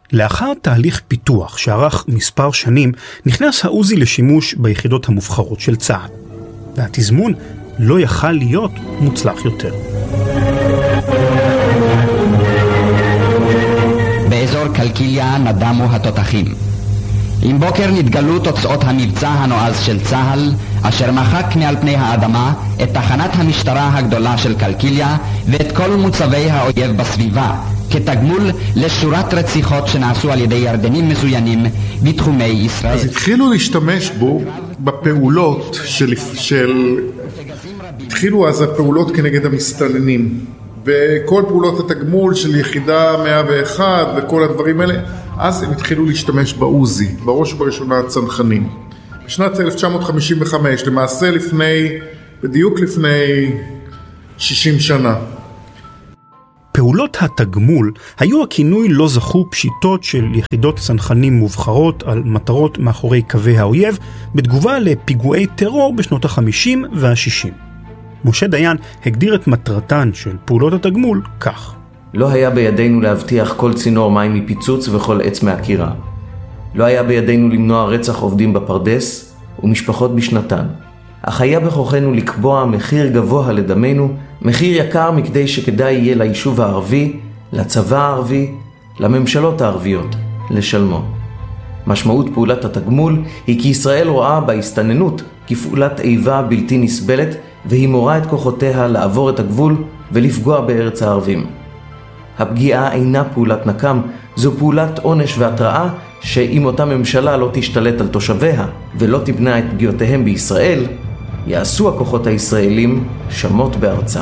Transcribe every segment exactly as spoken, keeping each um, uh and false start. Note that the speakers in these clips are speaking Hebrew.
לאחר תהליך פיתוח שערך מספר שנים, נכנס העוזי לשימוש ביחידות המובחרות של צה"ל. והתזמון לא יכל להיות מוצלח יותר. באזור קלקיליה נדמו התותחים. עם בוקר נתגלו תוצאות המבצע הנועז של צה"ל, אשר מחק מעל פני האדמה את תחנת המשטרה הגדולה של קלקיליה ואת כל מוצבי האויב בסביבה, כתגמול לשורת רציחות שנעשו על ידי ירדנים מזוינים בתחומי ישראל. אז התחילו להשתמש בו בפעולות של... של... התחילו אז הפעולות כנגד המסתננים, וכל פעולות התגמול של יחידה מאה ואחת וכל הדברים האלה, אז הם התחילו להשתמש בעוזי, בראש ובראשונה הצנחנים. בשנת אלף תשע מאות חמישים וחמש, למעשה לפני, בדיוק לפני שישים שנה. פעולות התגמול היו הכינוי לא זכו פשיטות של יחידות צנחנים מובחרות על מטרות מאחורי קווי האויב, בתגובה לפיגועי טרור בשנות החמישים והשישים. משה דיין הגדיר את מטרתן של פעולות התגמול כך: לא היה בידינו להבטיח כל צינור מים מפיצוץ וכל עץ מהקירה. לא היה בידינו למנוע רצח עובדים בפרדס ומשפחות בשנתן. אך היה בכוחנו לקבוע מחיר גבוה לדמנו, מחיר יקר מכדי שכדאי יהיה ליישוב הערבי, לצבא הערבי, לממשלות הערביות, לשלמו. משמעות פעולת התגמול היא כי ישראל רואה בהסתננות כפעולת איבה בלתי נסבלת, והיא מורה את כוחותיה לעבור את הגבול ולפגוע בארץ הערבים. הפגיעה אינה פעולת נקם, זו פעולת עונש והתראה שאם אותה ממשלה לא תשתלט על תושביה ולא תמנע את פגיעותיהם בישראל, יעשו הכוחות הישראלים שמות בארצם.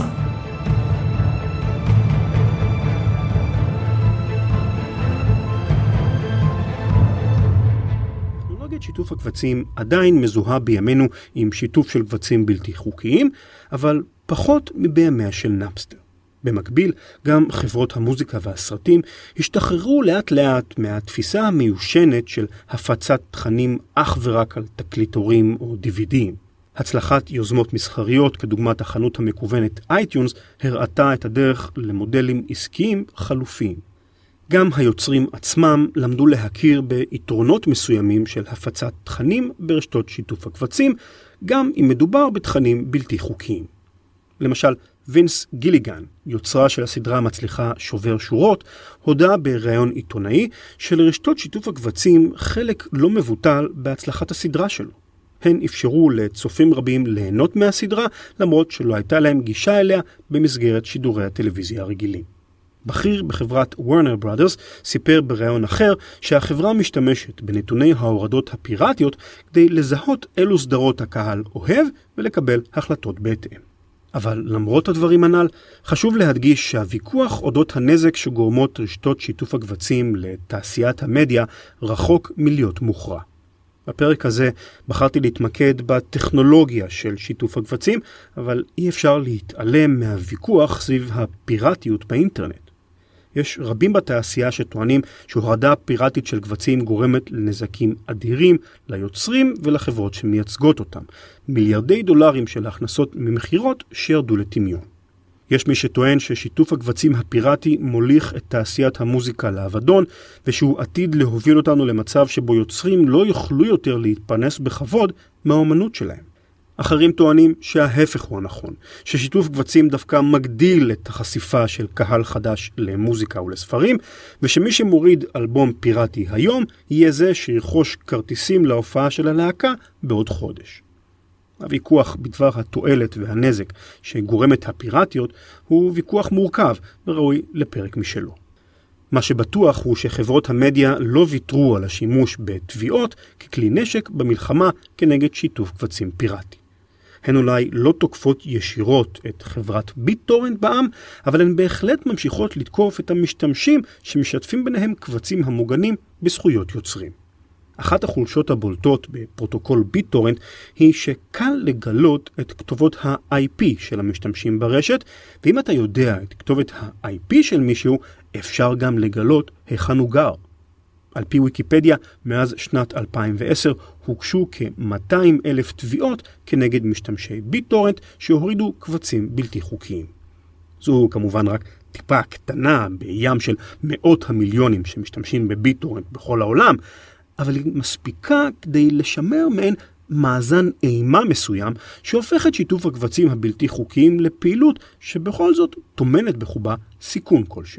טכנולוגיית שיתוף הקבצים עדיין מזוהה בימינו עם שיתוף של קבצים בלתי חוקיים, אבל פחות מבימיה של נאפסטר. במקביל, גם חברות המוזיקה והסרטים השתחררו לאט לאט מהתפיסה המיושנת של הפצת תכנים אך ורק על תקליטורים או די וי די. הצלחת יוזמות מסחריות כדוגמת החנות המקוונת אייטיונס הראתה את הדרך למודלים עסקיים חלופיים. גם היוצרים עצמם למדו להכיר ביתרונות מסוימים של הפצת תכנים ברשתות שיתוף הקבצים, גם אם מדובר בתכנים בלתי חוקיים. למשל, וינס גיליגן, יוצרה של הסדרה המצליחה שובר שורות, הודה בראיון עיתונאי שלרשתות שיתוף הקבצים חלק לא מבוטל בהצלחת הסדרה שלו. הן אפשרו לצופים רבים ליהנות מהסדרה, למרות שלא הייתה להם גישה אליה במסגרת שידורי הטלוויזיה הרגילים. בכיר בחברת וורנר ברודרס סיפר בראיון אחר שהחברה משתמשת בנתוני ההורדות הפיראטיות כדי לזהות אילו סדרות הקהל אוהב ולקבל החלטות בהתאם. אבל למרות הדברים הנ"ל, חשוב להדגיש שהוויכוח אודות הנזק שגורמות רשתות שיתוף הקבצים לתעשיית המדיה רחוק מלהיות מוכרע. בפרק הזה בחרתי להתמקד בטכנולוגיה של שיתוף הקבצים, אבל אי אפשר להתעלם מהוויכוח סביב הפיראטיות באינטרנט. יש רבים בתעשייה שטוענים שהורדה פיראטית של קבצים גורמת לנזקים אדירים ליוצרים ולחברות שמייצגות אותם. מיליארדי דולרים של הכנסות ממחירות שירדו לטמיון. יש מי שטוען ששיתוף הקבצים הפיראטי מוליך את תעשיית המוזיקה לאבדון, ושהוא עתיד להוביל אותנו למצב שבו יוצרים לא יוכלו יותר להתפרנס בכבוד מהאומנות שלהם. אחרים טוענים שההפך הוא הנכון, ששיתוף קבצים דווקא מגדיל את החשיפה של קהל חדש למוזיקה ולספרים, ושמי שמוריד אלבום פיראטי היום יהיה זה שירכוש כרטיסים להופעה של הלהקה בעוד חודש. הוויכוח בדבר התועלת והנזק שגורמת הפיראטיות הוא ויכוח מורכב וראוי לפרק משלו. מה שבטוח הוא שחברות המדיה לא ויתרו על השימוש בתביעות ככלי נשק במלחמה כנגד שיתוף קבצים פיראטי. הן אולי לא תוקפות ישירות את חברת ביטטורנט בעם, אבל הן בהחלט ממשיכות לתקוף את המשתמשים שמשתפים ביניהם קבצים המוגנים בזכויות יוצרים. אחת החולשות הבולטות בפרוטוקול ביטטורנט היא שקל לגלות את כתובות ה-איי פי של המשתמשים ברשת, ואם אתה יודע את כתובת ה-איי פי של מישהו, אפשר גם לגלות היכן הוא גר. על פי ויקיפדיה, מאז שנת אלפיים ועשר הוגשו כ-מאתיים אלף תביעות כנגד משתמשי ביטטורנט שהורידו קבצים בלתי חוקיים. זו כמובן רק טיפה קטנה בים של מאות המיליונים שמשתמשים בביטורנט בכל העולם, אבל היא מספיקה כדי לשמר מעין מאזן אימה מסוים שהופך את שיתוף הקבצים הבלתי חוקיים לפעילות שבכל זאת תומנת בחובה סיכון כלשהו.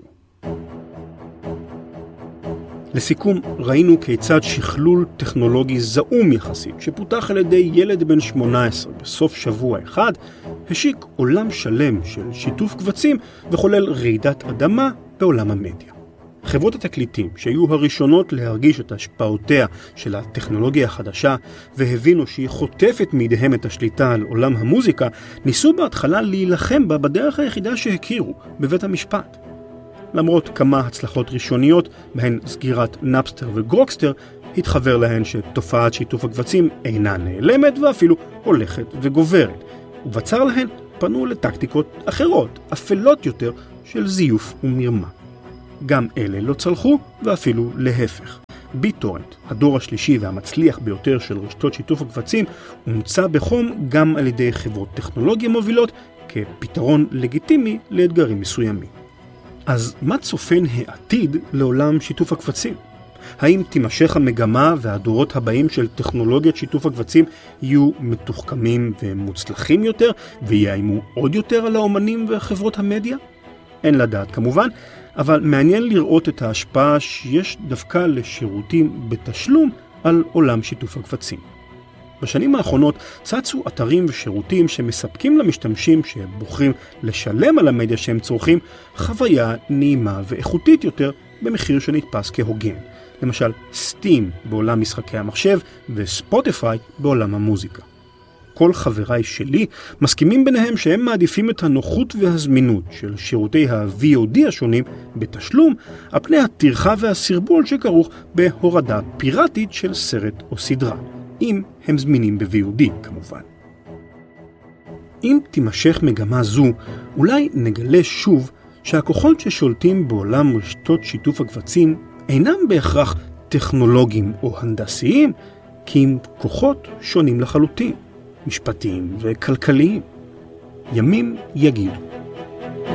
לסיכום, ראינו כיצד שכלול טכנולוגי זעום יחסית, שפותח על ידי ילד בן שמונה עשרה בסוף שבוע אחד, השיק עולם שלם של שיתוף קבצים וחולל רעידת אדמה בעולם המדיה. חברות התקליטים, שהיו הראשונות להרגיש את השפעותיה של הטכנולוגיה החדשה והבינו שהיא חוטפת מידיהם את השליטה על עולם המוזיקה, ניסו בהתחלה להילחם בה בדרך היחידה שהכירו, בבית המשפט. למרות כמה הצלחות ראשוניות, בהן סגירת נאפסטר וגרוקסטר, התחבר להן שתופעת שיתוף הקבצים אינה נעלמת ואפילו הולכת וגוברת. ובצר להן פנו לטקטיקות אחרות, אפלות יותר, של זיוף ומרמה. גם אלה לא צלחו ואפילו להפך. ביטורנט, הדור השלישי והמצליח ביותר של רשתות שיתוף הקבצים, הומצא בחום גם על ידי חברות טכנולוגיה מובילות כפתרון לגיטימי לאתגרים מסוימים. אז מה צופן העתיד לעולם שיתוף הקבצים? האם תימשך המגמה והדורות הבאים של טכנולוגיית שיתוף הקבצים יהיו מתוחכמים ומוצלחים יותר ויאיימו עוד יותר על האומנים וחברות המדיה? אין לדעת כמובן, אבל מעניין לראות את ההשפעה שיש דווקא לשירותים בתשלום על עולם שיתוף הקבצים. בשנים האחרונות צצו אתרים ושירותים שמספקים למשתמשים שבוחרים לשלם על המדיה שהם צורכים חוויה נעימה ואיכותית יותר במחיר שנתפס כהוגן. למשל סטים בעולם משחקי המחשב וספוטיפיי בעולם המוזיקה. כל חבריי שלי מסכימים ביניהם שהם מעדיפים את הנוחות והזמינות של שירותי ה-וי או די השונים בתשלום, על פני הטרחה והסרבול שכרוך בהורדה פיראטית של סרט או סדרה, אם הם זמינים ב-וי או די כמובן. אם תימשך מגמה זו, אולי נגלה שוב שהכוחות ששולטים בעולם רשתות שיתוף הקבצים אינם בהכרח טכנולוגיים או הנדסיים, כי הם כוחות שונים לחלוטין, משפטיים וכלכליים. ימים יגידו.